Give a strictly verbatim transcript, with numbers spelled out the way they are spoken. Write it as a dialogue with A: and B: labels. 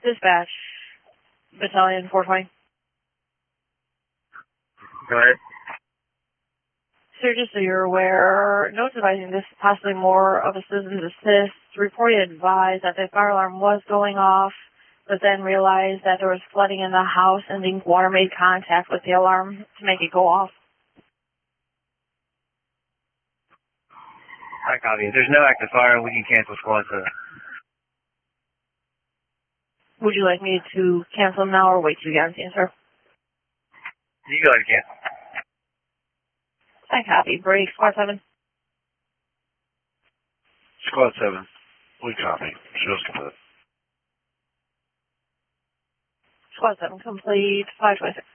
A: Dispatch, Battalion four twenty.
B: Go ahead.
A: Sir, just so you're aware, notes advising this is possibly more of a citizen's assist. Reported advised that the fire alarm was going off, but then realized that there was flooding in the house and the water made contact with the alarm to make it go off.
B: I copy. If there's no active fire, we can cancel squad seven.
A: Would you like me to cancel now or wait till you get on scene, sir?
B: You go ahead, cancel.
A: I copy. Break, squad seven.
C: Squad seven. We copy. Show's complete.
A: Squad seven complete. five twenty-six.